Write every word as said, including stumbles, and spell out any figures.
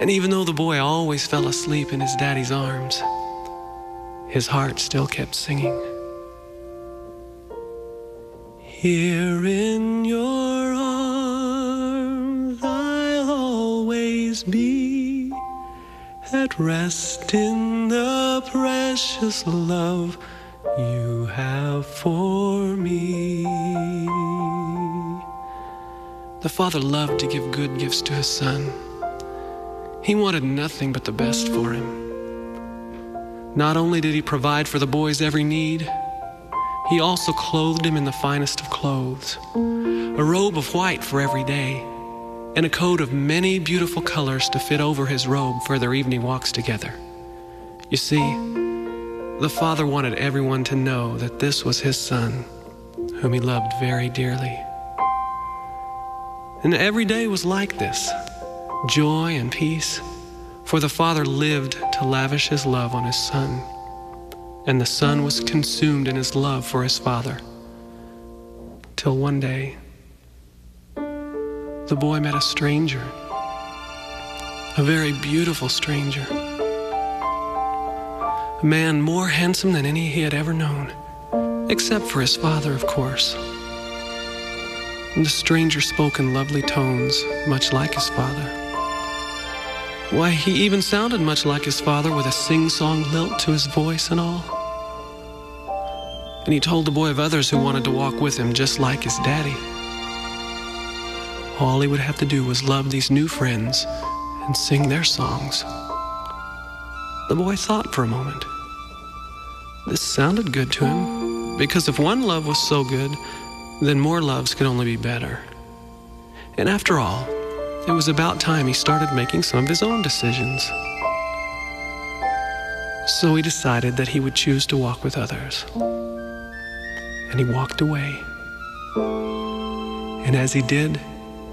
And even though the boy always fell asleep in his daddy's arms, his heart still kept singing. Here in your arms I'll always be, at rest in the precious love you have for me. The father loved to give good gifts to his son. He wanted nothing but the best for him. Not only did he provide for the boy's every need, he also clothed him in the finest of clothes, a robe of white for every day, and a coat of many beautiful colors to fit over his robe for their evening walks together. You see, the father wanted everyone to know that this was his son, whom he loved very dearly. And every day was like this, joy and peace, for the father lived to lavish his love on his son, and the son was consumed in his love for his father. Till one day, the boy met a stranger, a very beautiful stranger, a man more handsome than any he had ever known, except for his father, of course. And the stranger spoke in lovely tones, much like his father. Why, he even sounded much like his father, with a sing-song lilt to his voice and all. And he told the boy of others who wanted to walk with him just like his daddy. All he would have to do was love these new friends and sing their songs. The boy thought for a moment. This sounded good to him, because if one love was so good, then more loves could only be better. And after all, it was about time he started making some of his own decisions. So he decided that he would choose to walk with others. And he walked away. And as he did,